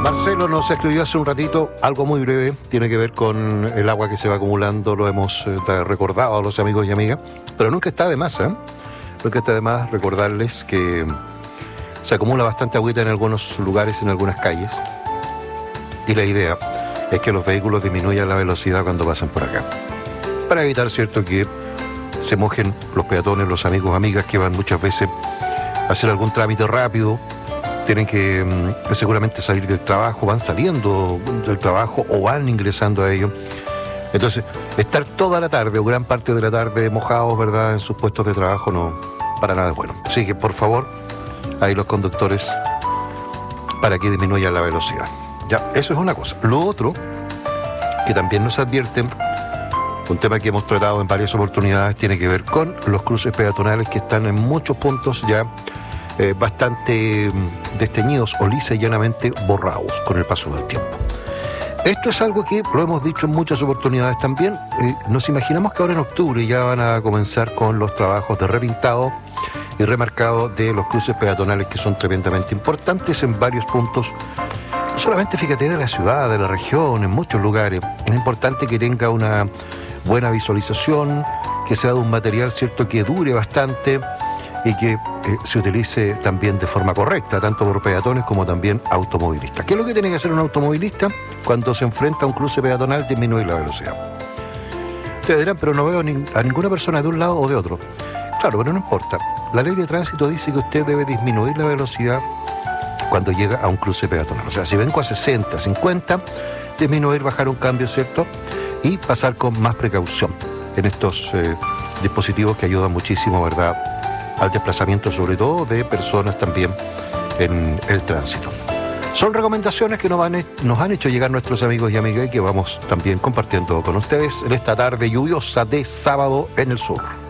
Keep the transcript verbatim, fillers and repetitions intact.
Marcelo nos escribió hace un ratito algo muy breve, tiene que ver con el agua que se va acumulando, lo hemos eh, recordado a los amigos y amigas, pero nunca está de más, ¿eh? Nunca está de más recordarles que se acumula bastante agüita en algunos lugares, en algunas calles, y la idea es que los vehículos disminuyan la velocidad cuando pasan por acá, para evitar, cierto, que se mojen los peatones, los amigos, amigas que van muchas veces a hacer algún trámite rápido. Tienen que mm, seguramente salir del trabajo, van saliendo del trabajo o van ingresando a ello. Entonces, estar toda la tarde o gran parte de la tarde mojados, ¿verdad?, en sus puestos de trabajo no, para nada es bueno. Así que, por favor, ahí los conductores, para que disminuyan la velocidad. Ya, eso es una cosa. Lo otro, que también nos advierten, un tema que hemos tratado en varias oportunidades, tiene que ver con los cruces peatonales que están en muchos puntos ya Eh, bastante desteñidos o lisa y llanamente borrados con el paso del tiempo. Esto es algo que lo hemos dicho en muchas oportunidades también. Eh, nos imaginamos que ahora en octubre ya van a comenzar con los trabajos de repintado y remarcado de los cruces peatonales, que son tremendamente importantes en varios puntos. No solamente, fíjate, de la ciudad, de la región, en muchos lugares. Es importante que tenga una buena visualización, que sea de un material, cierto, que dure bastante y que eh, se utilice también de forma correcta, tanto por peatones como también automovilistas. ¿Qué es lo que tiene que hacer un automovilista cuando se enfrenta a un cruce peatonal? Disminuir la velocidad. Ustedes dirán, pero no veo ni a ninguna persona de un lado o de otro. Claro, pero no importa. La ley de tránsito dice que usted debe disminuir la velocidad cuando llega a un cruce peatonal. O sea, si vengo a sesenta, cincuenta, disminuir, bajar un cambio, ¿cierto? Y pasar con más precaución en estos eh, dispositivos que ayudan muchísimo, ¿verdad?, al desplazamiento, sobre todo de personas también en el tránsito. Son recomendaciones que nos han, nos han hecho llegar nuestros amigos y amigas y que vamos también compartiendo con ustedes en esta tarde lluviosa de sábado en el sur.